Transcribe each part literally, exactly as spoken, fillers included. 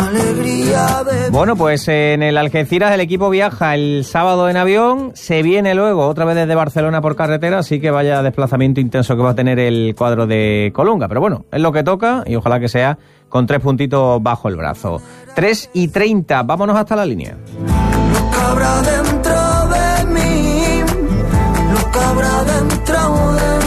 alegría de... Bueno, pues en el Algeciras el equipo viaja el sábado en avión, se viene luego otra vez desde Barcelona por carretera, así que vaya desplazamiento intenso que va a tener el cuadro de Colunga. Pero bueno, es lo que toca y ojalá que sea con tres puntitos bajo el brazo. tres y treinta, vámonos hasta la línea. Lo que habrá dentro de mí, lo que habrá dentro de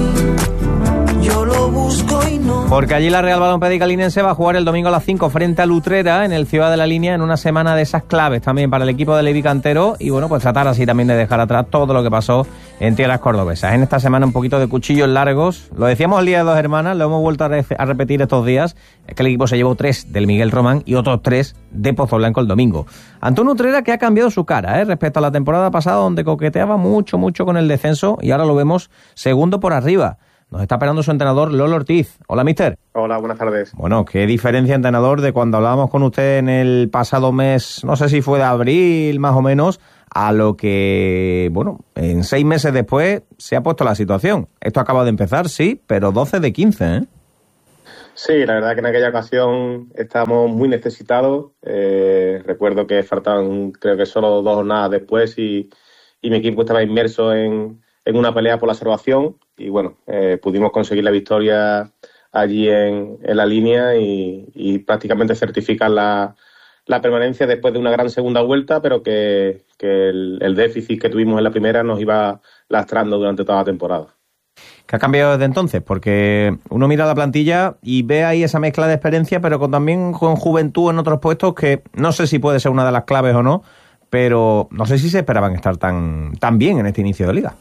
mí, yo lo busco y no... Porque allí la Real Balompédica Linense va a jugar el domingo a las cinco frente a Utrera en el Ciudad de la Línea en una semana de esas claves también para el equipo de Levi Cantero y bueno, pues tratar así también de dejar atrás todo lo que pasó en tierras cordobesas. En esta semana un poquito de cuchillos largos, lo decíamos el día de dos hermanas, lo hemos vuelto a, re- a repetir estos días, es que el equipo se llevó tres del Miguel Román y otros tres de Pozoblanco el domingo. Ante un Utrera que ha cambiado su cara, ¿eh? respecto a la temporada pasada donde coqueteaba mucho, mucho con el descenso y ahora lo vemos segundo por arriba. Nos está esperando su entrenador, Lolo Ortiz. Hola, mister. Hola, buenas tardes. Bueno, qué diferencia, entrenador, de cuando hablábamos con usted en el pasado mes, no sé si fue de abril, más o menos, a lo que, bueno, en seis meses después se ha puesto la situación. Esto acaba de empezar, sí, pero doce de quince, ¿eh? Sí, la verdad que en aquella ocasión estábamos muy necesitados. Eh, recuerdo que faltaban, creo que solo dos jornadas después y, y mi equipo estaba inmerso en... en una pelea por la salvación y bueno, eh, pudimos conseguir la victoria allí en, en la línea y, y prácticamente certificar la, la permanencia después de una gran segunda vuelta, pero que, que el, el déficit que tuvimos en la primera nos iba lastrando durante toda la temporada. ¿Qué ha cambiado desde entonces? Porque uno mira la plantilla y ve ahí esa mezcla de experiencia, pero con, también con juventud en otros puestos que no sé si puede ser una de las claves o no, pero no sé si se esperaban estar tan, tan bien en este inicio de liga.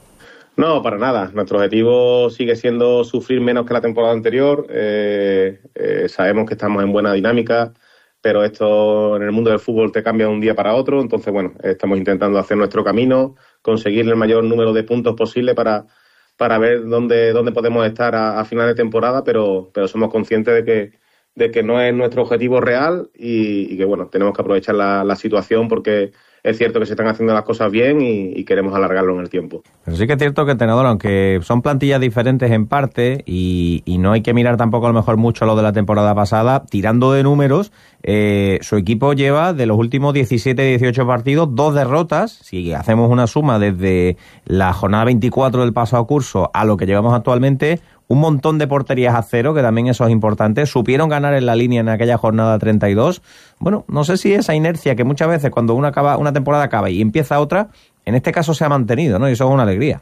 No, para nada. Nuestro objetivo sigue siendo sufrir menos que la temporada anterior. Eh, eh, sabemos que estamos en buena dinámica, pero esto en el mundo del fútbol te cambia de un día para otro. Entonces, bueno, estamos intentando hacer nuestro camino, conseguir el mayor número de puntos posible para, para ver dónde, dónde podemos estar a, a final de temporada, pero, pero somos conscientes de que, de que no es nuestro objetivo real y, y que, bueno, tenemos que aprovechar la, la situación porque... es cierto que se están haciendo las cosas bien y, y queremos alargarlo en el tiempo. Pero sí que es cierto que, entrenador, aunque son plantillas diferentes en parte y, y no hay que mirar tampoco a lo mejor mucho lo de la temporada pasada, tirando de números, eh, su equipo lleva de los últimos diecisiete dieciocho partidos dos derrotas. Si hacemos una suma desde la jornada veinticuatro del pasado curso a lo que llevamos actualmente, un montón de porterías a cero, que también eso es importante. Supieron ganar en la línea en aquella jornada treinta y dos. Bueno, no sé si esa inercia que muchas veces cuando una, acaba, una temporada acaba y empieza otra, en este caso se ha mantenido, ¿no? Y eso es una alegría.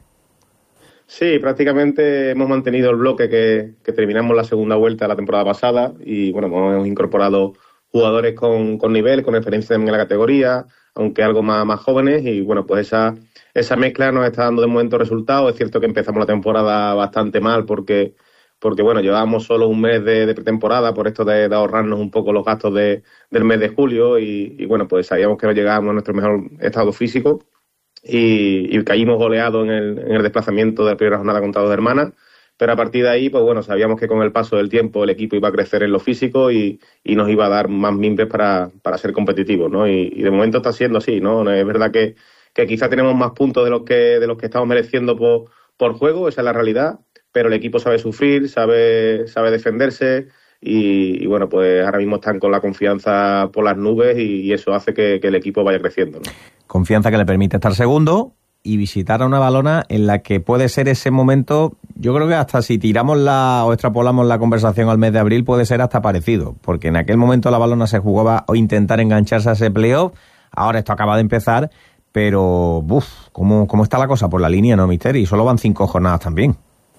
Sí, prácticamente hemos mantenido el bloque que, que terminamos la segunda vuelta de la temporada pasada y, bueno, hemos incorporado jugadores con, con nivel, con experiencia en la categoría, aunque algo más, más jóvenes y, bueno, pues esa... Esa mezcla nos está dando de momento resultados. Es cierto que empezamos la temporada bastante mal porque, porque bueno, llevábamos solo un mes de, de pretemporada por esto de, de ahorrarnos un poco los gastos de, del mes de julio y, y bueno, pues sabíamos que no llegábamos a nuestro mejor estado físico y, y caímos goleados en el, en el desplazamiento de la primera jornada contra Dos Hermanas. Pero a partir de ahí, pues bueno, sabíamos que con el paso del tiempo el equipo iba a crecer en lo físico y, y nos iba a dar más mimbres para, para ser competitivos, ¿no? Y, y de momento está siendo así, ¿no? Es verdad que que quizá tenemos más puntos de los que de los que estamos mereciendo por, por juego, esa es la realidad, pero el equipo sabe sufrir, sabe sabe defenderse y, y bueno, pues ahora mismo están con la confianza por las nubes y, y eso hace que, que el equipo vaya creciendo, ¿no? Confianza que le permite estar segundo y visitar a una Valona en la que puede ser ese momento, yo creo que hasta si tiramos la o extrapolamos la conversación al mes de abril puede ser hasta parecido, porque en aquel momento la Valona se jugaba o intentar engancharse a ese playoff, ahora esto acaba de empezar. Pero, uff, ¿cómo, ¿cómo está la cosa por la línea, no, mister? Y solo van cinco jornadas también.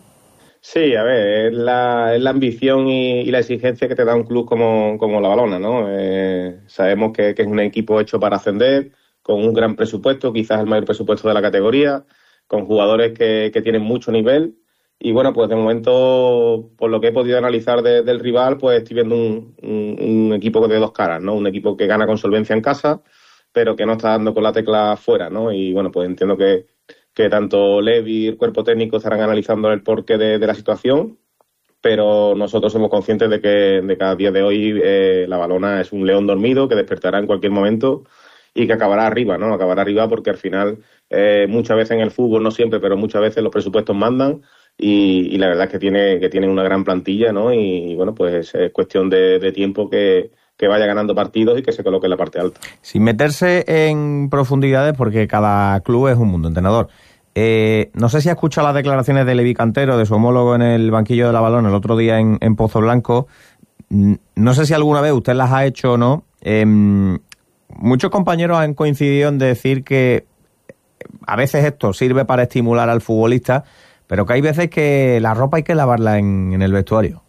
Sí, a ver, es la, es la ambición y, y la exigencia que te da un club como, como la Valona, ¿no? Eh, sabemos que, que es un equipo hecho para ascender, con un gran presupuesto, quizás el mayor presupuesto de la categoría, con jugadores que, que tienen mucho nivel. Y bueno, pues de momento, por lo que he podido analizar de, del rival, pues estoy viendo un, un, un equipo de dos caras, ¿no? Un equipo que gana con solvencia en casa, pero que no está dando con la tecla fuera, ¿no? Y bueno, pues entiendo que, que tanto Levi y el cuerpo técnico estarán analizando el porqué de, de la situación, pero nosotros somos conscientes de que de cada día de hoy eh, la Valona es un león dormido que despertará en cualquier momento y que acabará arriba, ¿no? Acabará arriba porque al final eh, muchas veces en el fútbol, no siempre, pero muchas veces los presupuestos mandan y, y la verdad es que tiene que tiene una gran plantilla, ¿no? Y, y bueno, pues es cuestión de, de tiempo que que vaya ganando partidos y que se coloque en la parte alta. Sin meterse en profundidades, porque cada club es un mundo, entrenador. Eh, no sé si ha escuchado las declaraciones de Levi Cantero, de su homólogo en el banquillo de la Balón el otro día en, en Pozo Blanco. No sé si alguna vez usted las ha hecho o no. Eh, muchos compañeros han coincidido en decir que a veces esto sirve para estimular al futbolista, pero que hay veces que la ropa hay que lavarla en, en el vestuario.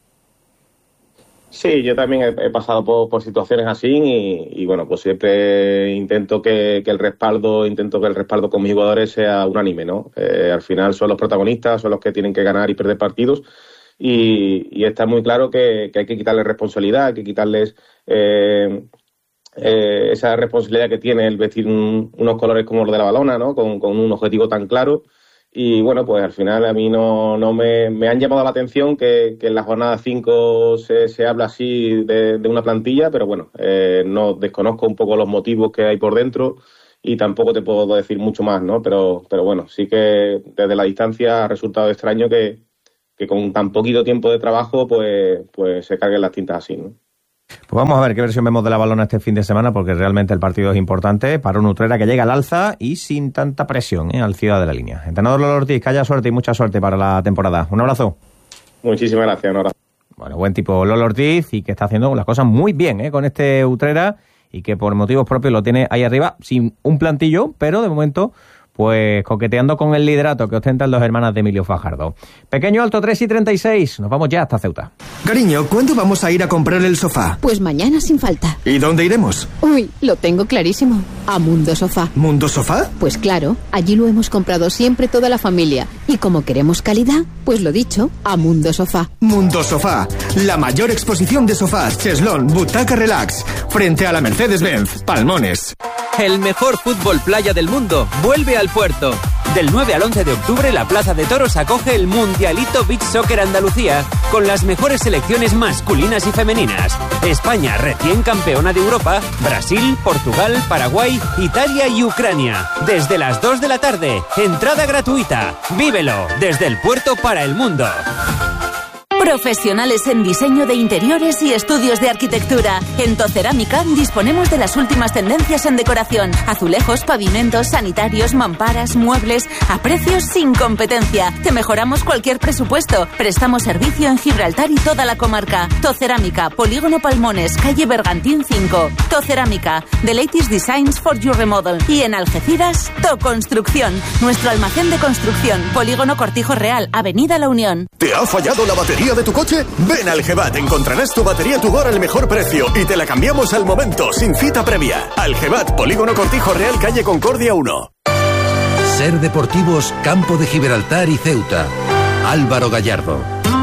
Sí, yo también he, he pasado por, por situaciones así y, y bueno, pues siempre intento que, que el respaldo, intento que el respaldo con mis jugadores sea unánime, ¿no? Eh, al final son los protagonistas, son los que tienen que ganar y perder partidos y, y está muy claro que, que hay que quitarles responsabilidad, hay que quitarles eh, eh, esa responsabilidad que tiene el vestir un, unos colores como los de la Balona, ¿no? Con, con un objetivo tan claro. Y bueno, pues al final a mí no, no me, me han llamado la atención que, que en la jornada cinco se, se habla así de, de una plantilla, pero bueno, eh, no desconozco un poco los motivos que hay por dentro y tampoco te puedo decir mucho más, ¿no? Pero, pero bueno, sí que desde la distancia ha resultado extraño que, que con tan poquito tiempo de trabajo pues, pues se carguen las tintas así, ¿no? Pues vamos a ver qué versión vemos de la Balona este fin de semana, porque realmente el partido es importante para un Utrera que llega al alza y sin tanta presión, ¿eh? Al Ciudad de la Línea. Entrenador Lolo Ortiz, que haya suerte y mucha suerte para la temporada. Un abrazo. Muchísimas gracias, un abrazo. Bueno, buen tipo Lolo Ortiz y que está haciendo las cosas muy bien, ¿eh? Con este Utrera y que por motivos propios lo tiene ahí arriba, sin un plantillo, pero de momento pues coqueteando con el liderato que ostentan dos hermanas de Emilio Fajardo. Pequeño Alto, tres y treinta y seis. Nos vamos ya hasta Ceuta. Cariño, ¿cuándo vamos a ir a comprar el sofá? Pues mañana sin falta. ¿Y dónde iremos? Uy, lo tengo clarísimo. A Mundo Sofá. ¿Mundo Sofá? Pues claro, allí lo hemos comprado siempre toda la familia. Y como queremos calidad, pues lo dicho, a Mundo Sofá. Mundo Sofá, la mayor exposición de sofás, cheslón, butaca relax, frente a la Mercedes-Benz, Palmones. El mejor fútbol playa del mundo vuelve al puerto. Del nueve al once de octubre, la Plaza de Toros acoge el Mundialito Beach Soccer Andalucía, con las mejores selecciones masculinas y femeninas. España, recién campeona de Europa, Brasil, Portugal, Paraguay, Italia y Ucrania. Desde las dos de la tarde, entrada gratuita. Vívelo, desde el puerto para el mundo. Profesionales en diseño de interiores y estudios de arquitectura. En Tocerámica disponemos de las últimas tendencias en decoración. Azulejos, pavimentos, sanitarios, mamparas, muebles, a precios sin competencia. Te mejoramos cualquier presupuesto. Prestamos servicio en Gibraltar y toda la comarca. Tocerámica, Polígono Palmones, calle Bergantín cinco. Tocerámica, the latest designs for your remodel. Y en Algeciras, Toconstrucción, nuestro almacén de construcción. Polígono Cortijo Real, Avenida La Unión. ¿Te ha fallado la batería de tu coche? Ven al Gebat, encontrarás tu batería Tugor al mejor precio y te la cambiamos al momento, sin cita previa. Al Gebat, Polígono Cortijo Real, calle Concordia uno. Ser Deportivos, Campo de Gibraltar y Ceuta. Álvaro Gallardo.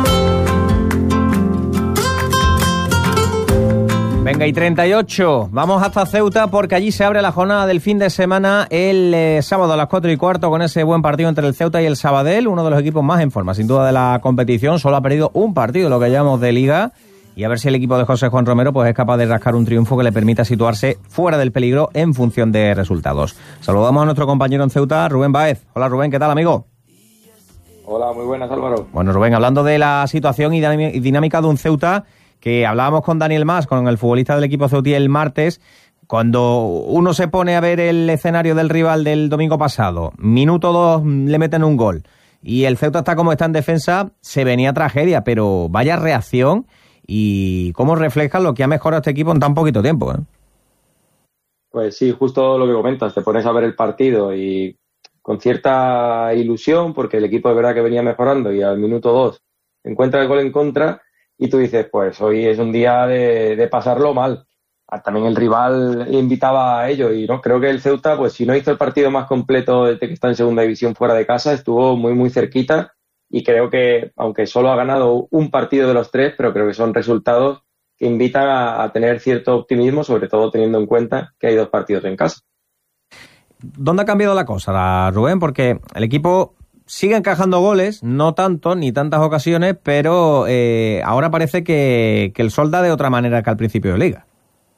Venga, y treinta y ocho. Vamos hasta Ceuta porque allí se abre la jornada del fin de semana el eh, sábado a las cuatro y cuarto con ese buen partido entre el Ceuta y el Sabadell, uno de los equipos más en forma, sin duda, de la competición. Solo ha perdido un partido, lo que llamamos de Liga, y a ver si el equipo de José Juan Romero pues es capaz de rascar un triunfo que le permita situarse fuera del peligro en función de resultados. Saludamos a nuestro compañero en Ceuta, Rubén Baez. Hola Rubén, ¿qué tal, amigo? Hola, muy buenas, Álvaro. Bueno, Rubén, hablando de la situación y dinámica de un Ceuta, que hablábamos con Daniel Mas, con el futbolista del equipo ceutí el martes, cuando uno se pone a ver el escenario del rival del domingo pasado, minuto dos le meten un gol, y el Ceuta está como está en defensa, se venía tragedia, pero vaya reacción y cómo refleja lo que ha mejorado este equipo en tan poquito tiempo, ¿eh? Pues sí, justo lo que comentas, te pones a ver el partido y con cierta ilusión, porque el equipo de verdad que venía mejorando y al minuto dos encuentra el gol en contra. Y tú dices, pues hoy es un día de, de pasarlo mal. También el rival invitaba a ello y no creo que el Ceuta, pues si no hizo el partido más completo desde que está en segunda división fuera de casa, estuvo muy muy cerquita y creo que, aunque solo ha ganado un partido de los tres, pero creo que son resultados que invitan a, a tener cierto optimismo, sobre todo teniendo en cuenta que hay dos partidos en casa. ¿Dónde ha cambiado la cosa, Rubén? Porque el equipo sigue encajando goles, no tanto, ni tantas ocasiones, pero eh, ahora parece que, que el sol da de otra manera que al principio de Liga.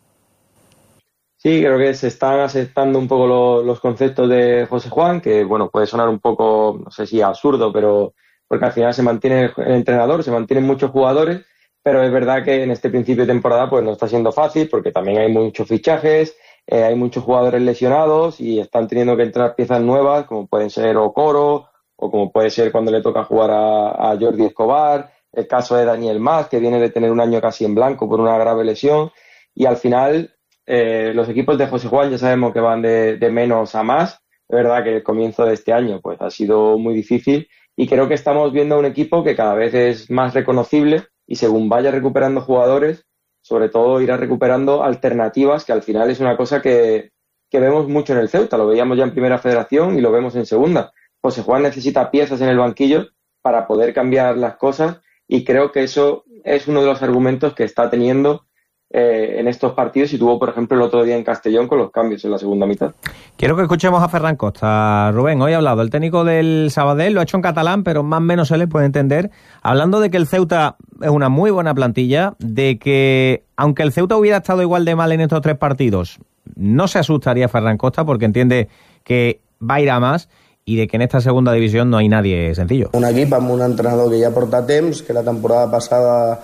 Sí, creo que se están aceptando un poco lo, los conceptos de José Juan, que bueno, puede sonar un poco, no sé si absurdo, pero porque al final se mantiene el, el entrenador, se mantienen muchos jugadores, pero es verdad que en este principio de temporada pues no está siendo fácil porque también hay muchos fichajes, eh, hay muchos jugadores lesionados y están teniendo que entrar piezas nuevas como pueden ser Okoro o como puede ser cuando le toca jugar a, a Jordi Escobar, el caso de Daniel Mas, que viene de tener un año casi en blanco por una grave lesión, y al final eh, los equipos de José Juan ya sabemos que van de, de menos a más. Es verdad que el comienzo de este año pues ha sido muy difícil y creo que estamos viendo un equipo que cada vez es más reconocible y según vaya recuperando jugadores, sobre todo irá recuperando alternativas, que al final es una cosa que, que vemos mucho en el Ceuta, lo veíamos ya en Primera Federación y lo vemos en Segunda. José Juan necesita piezas en el banquillo para poder cambiar las cosas y creo que eso es uno de los argumentos que está teniendo eh, en estos partidos y tuvo, por ejemplo, el otro día en Castellón con los cambios en la segunda mitad. Quiero que escuchemos a Ferran Costa. Rubén, hoy ha hablado el técnico del Sabadell, lo ha hecho en catalán, pero más o menos se le puede entender, hablando de que el Ceuta es una muy buena plantilla, de que aunque el Ceuta hubiera estado igual de mal en estos tres partidos, no se asustaría Ferran Costa porque entiende que va a ir a más, i de que en esta segunda división no hay nadie sencillo. Un equip amb un entrenador que ja porta temps, que la temporada passada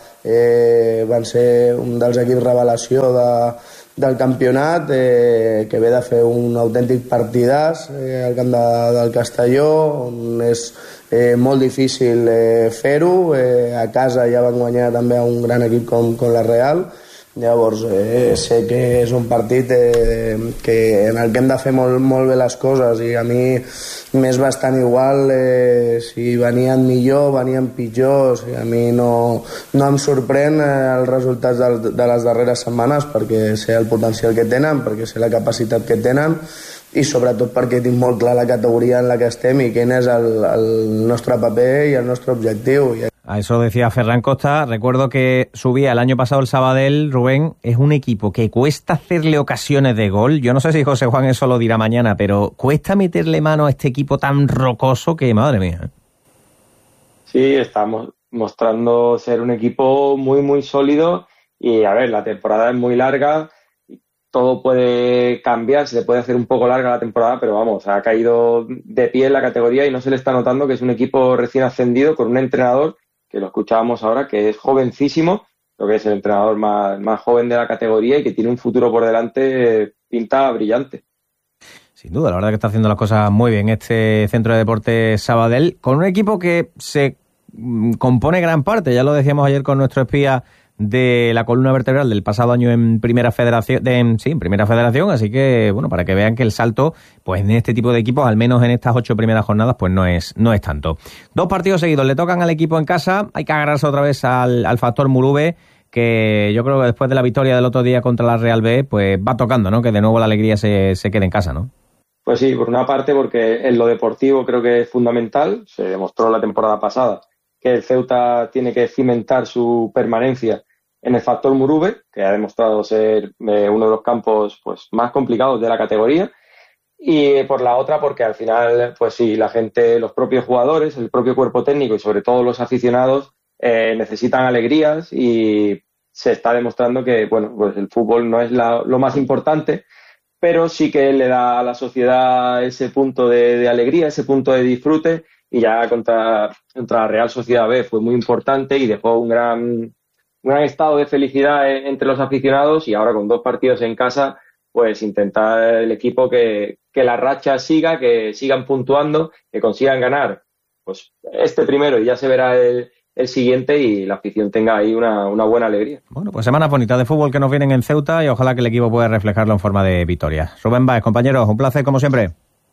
eh, van ser un dels equips revelació de, del campionat, eh, que ve de fer un autèntic partidàs eh, al camp de, del Castelló, on és eh, molt difícil eh, fer-ho. Eh, a casa ja van guanyar també a un gran equip com, com la Real. Llavors eh, sé que és un partit eh, que en el que hem de fer molt, molt bé les coses i a mi m'és bastant igual eh, si venien millor, venien pitjor, o sigui, a mi no, no em sorprèn eh, els resultats de, de les darreres setmanes perquè sé el potencial que tenen, perquè sé la capacitat que tenen i sobretot perquè tinc molt clar la categoria en la que estem i quin és el, el nostre paper i el nostre objectiu. A eso decía Ferran Costa. Recuerdo que subía el año pasado el Sabadell, Rubén, es un equipo que cuesta hacerle ocasiones de gol. Yo no sé si José Juan eso lo dirá mañana, pero cuesta meterle mano a este equipo tan rocoso que, madre mía. Sí, estamos mostrando ser un equipo muy, muy sólido y, a ver, la temporada es muy larga, todo puede cambiar, se le puede hacer un poco larga la temporada, pero vamos, ha caído de pie en la categoría y no se le está notando que es un equipo recién ascendido con un entrenador que lo escuchábamos ahora, que es jovencísimo, creo que es el entrenador más, más joven de la categoría y que tiene un futuro por delante, pinta brillante. Sin duda, la verdad que está haciendo las cosas muy bien este Centro de Deportes Sabadell, con un equipo que se compone gran parte, ya lo decíamos ayer con nuestro espía de la columna vertebral del pasado año en Primera Federación, de, en, sí, en Primera Federación, así que, bueno, para que vean que el salto, pues en este tipo de equipos, al menos en estas ocho primeras jornadas, pues no es, no es tanto. Dos partidos seguidos, le tocan al equipo en casa, hay que agarrarse otra vez al, al factor Murube, que yo creo que después de la victoria del otro día contra la Real B, pues va tocando, ¿no? Que de nuevo la alegría se, se quede en casa, ¿no? Pues sí, por una parte, porque en lo deportivo creo que es fundamental, se demostró la temporada pasada que el Ceuta tiene que cimentar su permanencia en el factor Murube, que ha demostrado ser eh, uno de los campos pues más complicados de la categoría, y por la otra porque al final, pues sí, la gente, los propios jugadores, el propio cuerpo técnico y sobre todo los aficionados eh, necesitan alegrías y se está demostrando que, bueno, pues el fútbol no es la, lo más importante, pero sí que le da a la sociedad ese punto de, de alegría, ese punto de disfrute, y ya contra, contra la Real Sociedad B fue muy importante y dejó un gran, un gran estado de felicidad entre los aficionados, y ahora con dos partidos en casa, pues intentar el equipo que, que la racha siga, que sigan puntuando, que consigan ganar pues este primero y ya se verá el, el siguiente y la afición tenga ahí una, una buena alegría. Bueno, pues semanas bonitas de fútbol que nos vienen en Ceuta y ojalá que el equipo pueda reflejarlo en forma de victoria. Rubén Báez, compañeros, un placer como siempre.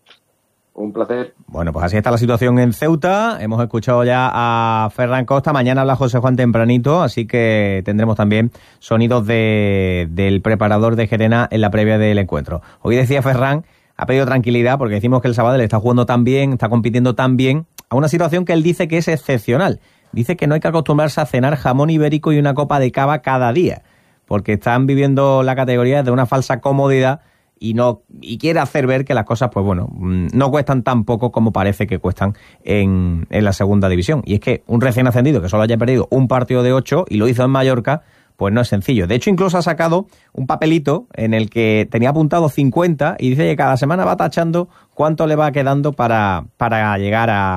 Un placer. Bueno, pues así está la situación en Ceuta. Hemos escuchado ya a Ferran Costa. Mañana habla José Juan tempranito, así que tendremos también sonidos de, del preparador de Gerena en la previa del encuentro. Hoy decía Ferran, ha pedido tranquilidad porque decimos que el Sabadell está jugando tan bien, está compitiendo tan bien, a una situación que él dice que es excepcional. Dice que no hay que acostumbrarse a cenar jamón ibérico y una copa de cava cada día, porque están viviendo la categoría de una falsa comodidad y no y quiere hacer ver que las cosas, pues bueno, no cuestan tan poco como parece que cuestan en, en la segunda división. Y es que un recién ascendido que solo haya perdido un partido de ocho y lo hizo en Mallorca, pues no es sencillo. De hecho, incluso ha sacado un papelito en el que tenía apuntado cincuenta y dice que cada semana va tachando cuánto le va quedando para, para llegar a,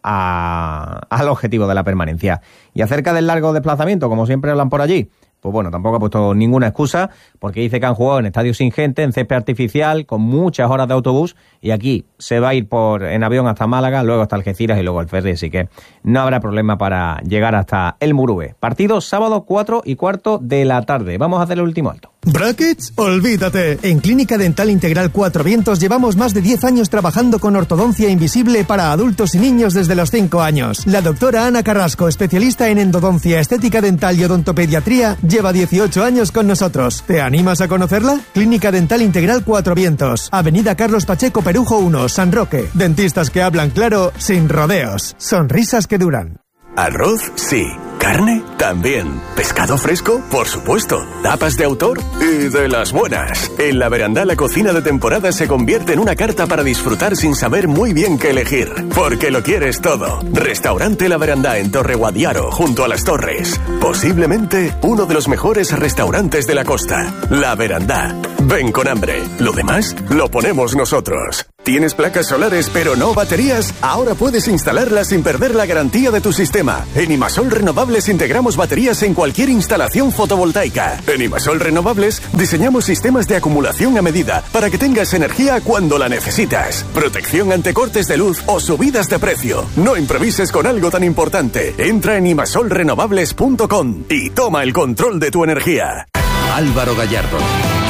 a, al objetivo de la permanencia. Y acerca del largo desplazamiento, como siempre hablan por allí, pues bueno, tampoco ha puesto ninguna excusa, porque dice que han jugado en estadios sin gente, en césped artificial, con muchas horas de autobús, y aquí se va a ir por en avión hasta Málaga, luego hasta Algeciras y luego el ferry, así que no habrá problema para llegar hasta el Murube. Partido sábado cuatro y cuarto de la tarde. Vamos a hacer el último alto. ¿Brackets? Olvídate. En Clínica Dental Integral Cuatro Vientos llevamos más de diez años trabajando con ortodoncia invisible para adultos y niños desde los cinco años. La doctora Ana Carrasco, especialista en endodoncia, estética dental y odontopediatría, lleva dieciocho años con nosotros. ¿Te animas a conocerla? Clínica Dental Integral Cuatro Vientos, Avenida Carlos Pacheco Perujo uno, San Roque. Dentistas que hablan claro, sin rodeos. Sonrisas que duran. Arroz, sí. Carne, también. Pescado fresco, por supuesto. Tapas de autor y de las buenas. En La Verandá la cocina de temporada se convierte en una carta para disfrutar sin saber muy bien qué elegir. Porque lo quieres todo. Restaurante La Verandá en Torre Guadiaro, junto a las Torres. Posiblemente uno de los mejores restaurantes de la costa. La Verandá. Ven con hambre. Lo demás lo ponemos nosotros. ¿Tienes placas solares pero no baterías? Ahora puedes instalarlas sin perder la garantía de tu sistema. En Imasol Renovables integramos baterías en cualquier instalación fotovoltaica. En Imasol Renovables diseñamos sistemas de acumulación a medida para que tengas energía cuando la necesitas. Protección ante cortes de luz o subidas de precio. No improvises con algo tan importante. Entra en imasol renovables punto com y toma el control de tu energía. Álvaro Gallardo.